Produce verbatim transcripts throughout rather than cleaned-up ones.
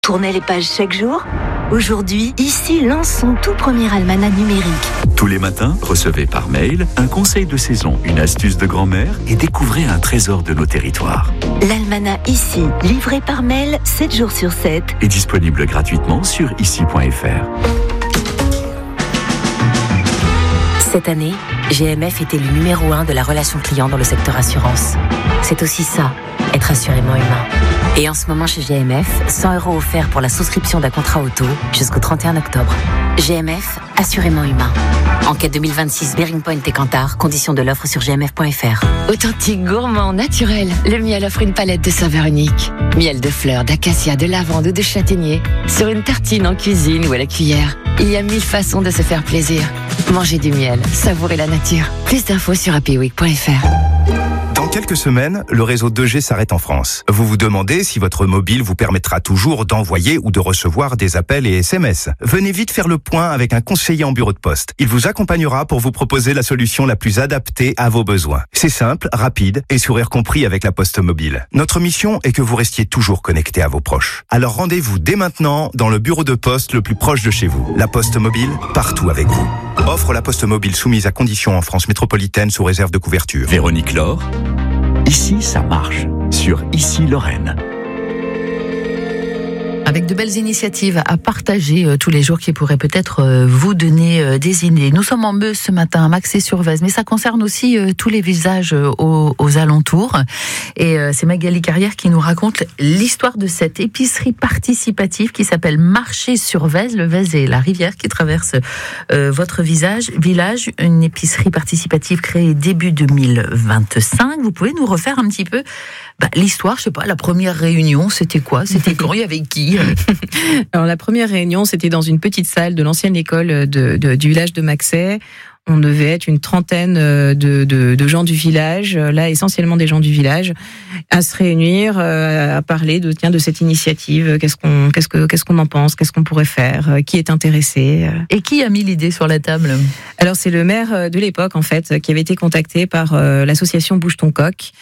Tournez les pages chaque jour. Aujourd'hui, ici lance son tout premier almanach numérique. Tous les matins, recevez par mail un conseil de saison, une astuce de grand-mère et découvrez un trésor de nos territoires. L'almanach ici, livré par mail sept jours sur sept. Et disponible gratuitement sur ici point f r. Cette année, G M F est élu numéro un de la relation client dans le secteur assurance. C'est aussi ça, être assurément humain. Et en ce moment chez G M F, cent euros offerts pour la souscription d'un contrat auto jusqu'au trente et un octobre. G M F, assurément humain. Enquête deux mille vingt-six, Bearing Point et Kantar, conditions de l'offre sur g m f point f r. Authentique, gourmand, naturel, le miel offre une palette de saveurs uniques. Miel de fleurs, d'acacia, de lavande ou de châtaignier. Sur une tartine en cuisine ou à la cuillère. Il y a mille façons de se faire plaisir. Mangez du miel, savourez la nature. Plus d'infos sur happy week point f r. Dans quelques semaines, le réseau deux G s'arrête en France. Vous vous demandez si votre mobile vous permettra toujours d'envoyer ou de recevoir des appels et S M S. Venez vite faire le point avec un conseiller en bureau de poste. Il vous accompagnera pour vous proposer la solution la plus adaptée à vos besoins. C'est simple, rapide et sourire compris avec la Poste Mobile. Notre mission est que vous restiez toujours connecté à vos proches. Alors rendez-vous dès maintenant dans le bureau de poste le plus proche de chez vous. La Poste Mobile, partout avec vous. Offre la Poste Mobile soumise à conditions en France métropolitaine sous réserve de couverture. Véronique Laure, ici ça marche, sur Ici Lorraine. Avec de belles initiatives à partager euh, tous les jours qui pourraient peut-être euh, vous donner euh, des idées. Nous sommes en Meuse ce matin, à Maxey-sur-Vèze, mais ça concerne aussi euh, tous les villages euh, aux, aux alentours. Et euh, c'est Magali Carrière qui nous raconte l'histoire de cette épicerie participative qui s'appelle Marché-sur-Vèze. Le Vèze est la rivière qui traverse euh, votre visage, village. Une épicerie participative créée début deux mille vingt-cinq. Vous pouvez nous refaire un petit peu bah, l'histoire, je sais pas, la première réunion, c'était quoi? C'était quand? Il y avait qui? Alors la première réunion, c'était dans une petite salle de l'ancienne école de, de, du village de Maxey. On devait être une trentaine de, de, de gens du village, là essentiellement des gens du village, à se réunir, à parler de tiens de cette initiative. Qu'est-ce qu'on qu'est-ce que qu'est-ce qu'on en pense, qu'est-ce qu'on pourrait faire, qui est intéressé. Et qui a mis l'idée sur la table? Alors c'est le maire de l'époque en fait qui avait été contacté par l'association Bouge ton coq,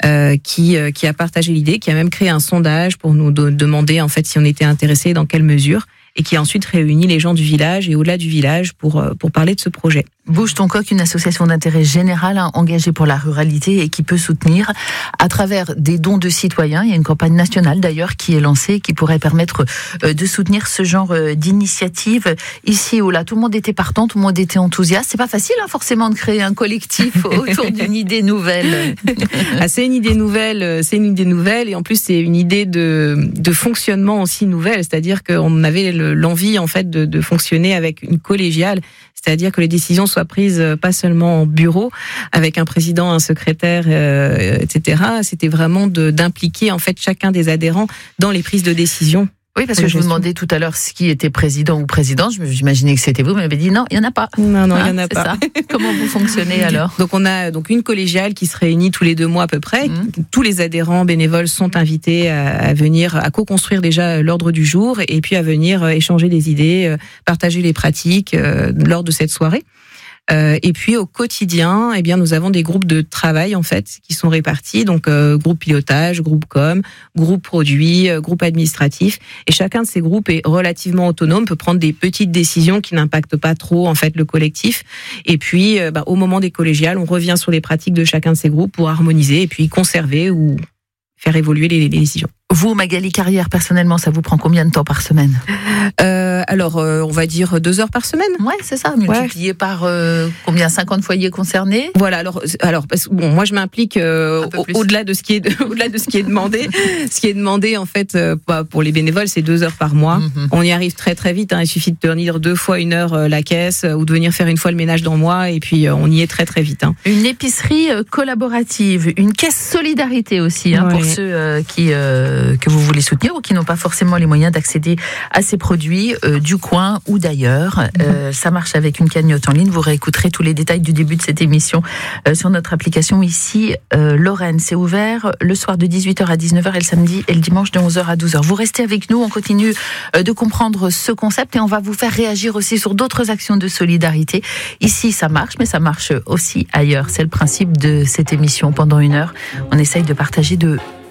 qui qui a partagé l'idée, qui a même créé un sondage pour nous de, demander en fait si on était intéressé, dans quelle mesure, et qui a ensuite réuni les gens du village et au-delà du village pour pour parler de ce projet. Bouge ton coq, une association d'intérêt général hein, engagée pour la ruralité et qui peut soutenir à travers des dons de citoyens. Il y a une campagne nationale d'ailleurs qui est lancée, qui pourrait permettre euh, de soutenir ce genre euh, d'initiative. Ici ou là, tout le monde était partant, tout le monde était enthousiaste. C'est pas facile hein, forcément de créer un collectif autour d'une idée nouvelle. Ah, c'est une idée nouvelle, c'est une idée nouvelle et en plus c'est une idée de, de fonctionnement aussi nouvelle. C'est-à-dire qu'on avait le, l'envie en fait de, de fonctionner avec une collégiale. C'est-à-dire que les décisions soient prises pas seulement en bureau, avec un président, un secrétaire, euh, et cetera. C'était vraiment de, d'impliquer en fait chacun des adhérents dans les prises de décision. Oui, parce que je vous demandais tout à l'heure qui était président ou présidente. J'imaginais que c'était vous, mais vous m'avez dit non, il n'y en a pas. Non, non, il hein, n'y en a pas. Ça. Comment vous fonctionnez alors? Donc on a donc une collégiale qui se réunit tous les deux mois à peu près. Mmh. Tous les adhérents bénévoles sont invités à, à venir, à co-construire déjà l'ordre du jour et puis à venir échanger des idées, partager les pratiques euh, lors de cette soirée. Euh, et puis au quotidien, eh bien nous avons des groupes de travail en fait qui sont répartis, donc euh, groupe pilotage, groupe com, groupe produit, euh, groupe administratif. Et chacun de ces groupes est relativement autonome, peut prendre des petites décisions qui n'impactent pas trop en fait le collectif. Et puis euh, bah, au moment des collégiales, on revient sur les pratiques de chacun de ces groupes pour harmoniser et puis conserver ou faire évoluer les, les décisions. Vous, Magali Carrière, personnellement, ça vous prend combien de temps par semaine? euh, Alors, euh, on va dire deux heures par semaine. Ouais, c'est ça, multiplié ouais. par euh, combien? cinquante foyers concernés? Voilà, alors, alors parce, bon, moi je m'implique euh, au, au-delà de ce qui est, au-delà de ce qui est demandé. Ce qui est demandé, en fait, euh, pour les bénévoles, c'est deux heures par mois. Mm-hmm. On y arrive très très vite, hein. Il suffit de tenir deux fois une heure euh, la caisse euh, ou de venir faire une fois le ménage dans le mois et puis euh, on y est très très vite. Hein. Une épicerie euh, collaborative, une caisse solidarité aussi, hein, ouais. pour ceux euh, qui... Euh, que vous voulez soutenir ou qui n'ont pas forcément les moyens d'accéder à ces produits euh, du coin ou d'ailleurs. Euh, ça marche avec une cagnotte en ligne. Vous réécouterez tous les détails du début de cette émission euh, sur notre application ici. Euh, Lorraine, c'est ouvert le soir de dix-huit heures à dix-neuf heures et le samedi et le dimanche de onze heures à douze heures. Vous restez avec nous, on continue euh, de comprendre ce concept et on va vous faire réagir aussi sur d'autres actions de solidarité. Ici, ça marche, mais ça marche aussi ailleurs. C'est le principe de cette émission. Pendant une heure, on essaye de partager de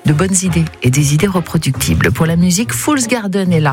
de bonnes idées et des idées reproductibles. Pour la musique, Fool's Garden est là.